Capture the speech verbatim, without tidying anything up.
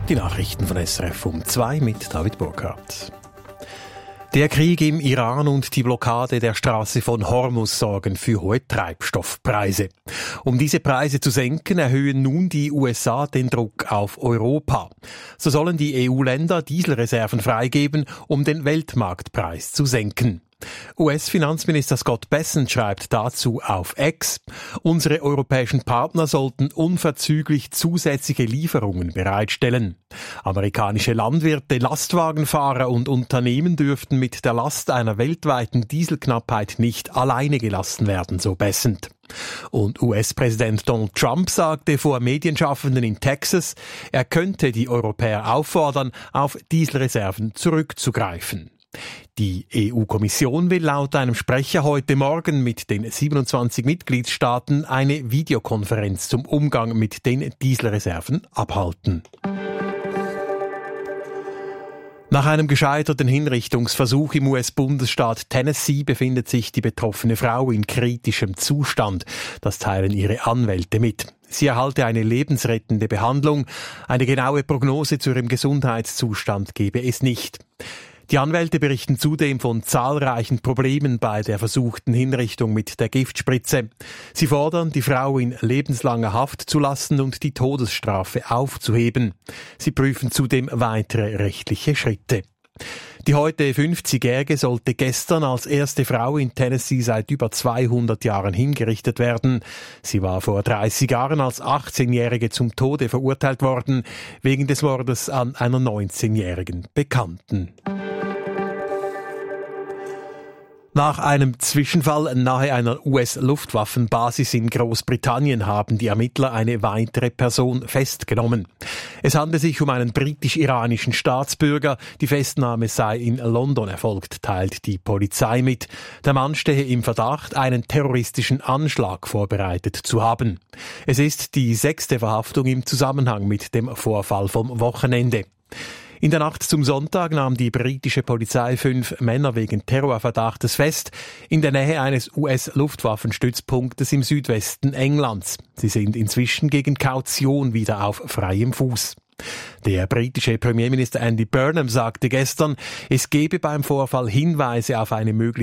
Die Nachrichten von S R F um zwei mit David Burkhardt. Der Krieg im Iran und die Blockade der Straße von Hormuz sorgen für hohe Treibstoffpreise. Um diese Preise zu senken, erhöhen nun die U S A den Druck auf Europa. So sollen die E U-Länder Dieselreserven freigeben, um den Weltmarktpreis zu senken. U S-Finanzminister Scott Bessent schreibt dazu auf X: Unsere europäischen Partner sollten unverzüglich zusätzliche Lieferungen bereitstellen. Amerikanische Landwirte, Lastwagenfahrer und Unternehmen dürften mit der Last einer weltweiten Dieselknappheit nicht alleine gelassen werden, so Bessent. Und U S-Präsident Donald Trump sagte vor Medienschaffenden in Texas, er könnte die Europäer auffordern, auf Dieselreserven zurückzugreifen. Die E U-Kommission will laut einem Sprecher heute Morgen mit den siebenundzwanzig Mitgliedstaaten eine Videokonferenz zum Umgang mit den Dieselreserven abhalten. Nach einem gescheiterten Hinrichtungsversuch im U S-Bundesstaat Tennessee befindet sich die betroffene Frau in kritischem Zustand. Das teilen ihre Anwälte mit. Sie erhalte eine lebensrettende Behandlung. Eine genaue Prognose zu ihrem Gesundheitszustand gebe es nicht. Die Anwälte berichten zudem von zahlreichen Problemen bei der versuchten Hinrichtung mit der Giftspritze. Sie fordern, die Frau in lebenslanger Haft zu lassen und die Todesstrafe aufzuheben. Sie prüfen zudem weitere rechtliche Schritte. Die heute fünfzigjährige sollte gestern als erste Frau in Tennessee seit über zweihundert Jahren hingerichtet werden. Sie war vor dreißig Jahren als achtzehnjährige zum Tode verurteilt worden, wegen des Mordes an einer neunzehnjährigen Bekannten. Nach einem Zwischenfall nahe einer U S-Luftwaffenbasis in Großbritannien haben die Ermittler eine weitere Person festgenommen. Es handelt sich um einen britisch-iranischen Staatsbürger. Die Festnahme sei in London erfolgt, teilt die Polizei mit. Der Mann stehe im Verdacht, einen terroristischen Anschlag vorbereitet zu haben. Es ist die sechste Verhaftung im Zusammenhang mit dem Vorfall vom Wochenende. In der Nacht zum Sonntag nahm die britische Polizei fünf Männer wegen Terrorverdachtes fest, in der Nähe eines U S-Luftwaffenstützpunktes im Südwesten Englands. Sie sind inzwischen gegen Kaution wieder auf freiem Fuß. Der britische Premierminister Andy Burnham sagte gestern, es gebe beim Vorfall Hinweise auf eine mögliche